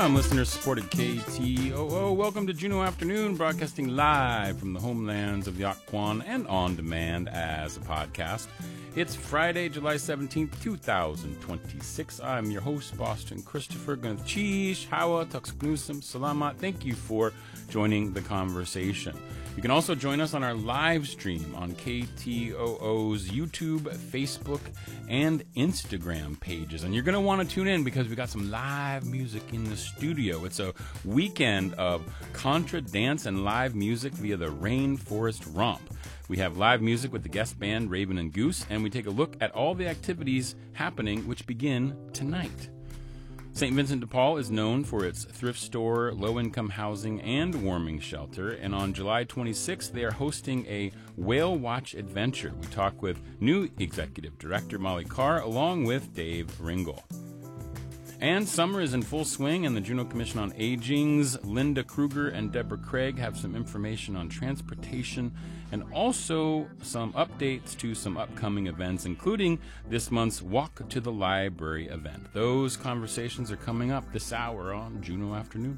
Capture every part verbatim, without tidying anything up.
from listener-supported K T O O. Welcome to Juneau Afternoon, broadcasting live from the homelands of the Occoquan and on demand as a podcast. It's Friday, July seventeenth, two thousand twenty-six. I'm your host, Boston Christopher. Gwyneth Cheesh, Hawa, Tuxknusum, Salamat. Thank you for joining the conversation. You can also join us on our live stream on K T O O's YouTube, Facebook, and Instagram pages. And you're going to want to tune in because we got some live music in the studio. It's a weekend of contra dance and live music via the Rainforest Romp. We have live music with the guest band Raven and Goose, and we take a look at all the activities happening which begin tonight. Saint Vincent de Paul is known for its thrift store, low-income housing, and warming shelter. And on July twenty-sixth, they are hosting a whale watch adventure. We talk with new executive director Molly Carr, along with Dave Ringel. And summer is in full swing, and the Juneau Commission on Aging's Linda Kruger and Deborah Craig have some information on transportation and also some updates to some upcoming events, including this month's Walk to the Library event. Those conversations are coming up this hour on Juneau Afternoon.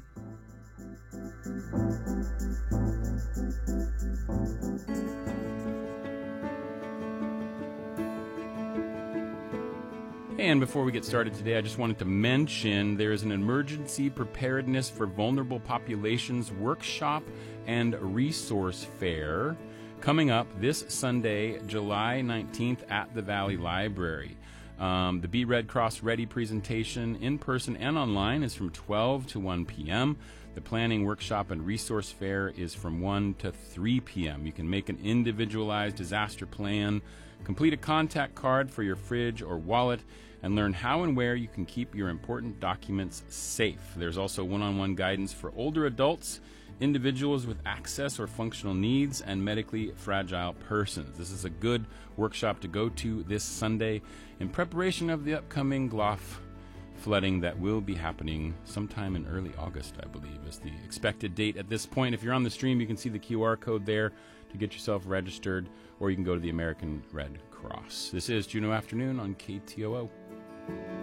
And before we get started today, I just wanted to mention there is an Emergency Preparedness for Vulnerable Populations workshop and resource fair coming up this Sunday, July nineteenth at the Valley Library. Um, the Be Red Cross Ready presentation in person and online is from twelve to one p.m. The planning workshop and resource fair is from one to three p.m. You can make an individualized disaster plan, complete a contact card for your fridge or wallet, and learn how and where you can keep your important documents safe. There's also one-on-one guidance for older adults, individuals with access or functional needs, and medically fragile persons. This is a good workshop to go to this Sunday in preparation of the upcoming G L O F flooding that will be happening sometime in early August, I believe, is the expected date at this point. If you're on the stream, you can see the Q R code there to get yourself registered, or you can go to the American Red Cross. This is Juneau Afternoon on K T O O.